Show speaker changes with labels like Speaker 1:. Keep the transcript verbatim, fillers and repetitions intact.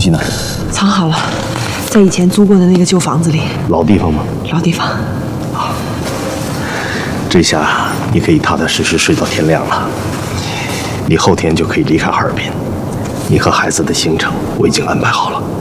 Speaker 1: 西呢？
Speaker 2: 藏好了，在以前租过的那个旧房子里。
Speaker 1: 老地方吗？
Speaker 2: 老地方。
Speaker 1: 啊，这下你可以踏踏实实睡到天亮了。你后天就可以离开哈尔滨，你和孩子的行程我已经安排好了。